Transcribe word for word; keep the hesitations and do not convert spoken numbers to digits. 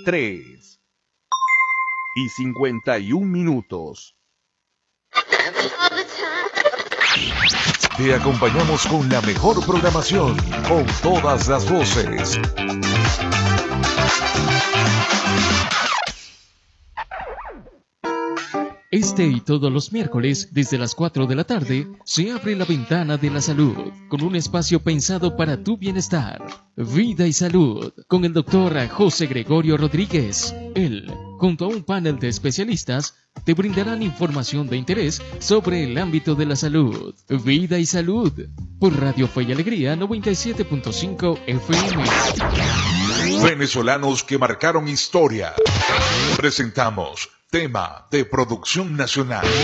tres y cincuenta y un minutos. Te acompañamos con la mejor programación, con todas las voces. Este y todos los miércoles, desde las cuatro de la tarde, se abre la ventana de la salud, con un espacio pensado para tu bienestar. Vida y Salud, con el doctor José Gregorio Rodríguez. Él, junto a un panel de especialistas, te brindarán información de interés sobre el ámbito de la salud. Vida y Salud, por Radio Fe y Alegría noventa y siete punto cinco F M. Venezolanos que marcaron historia. Presentamos tema de producción nacional.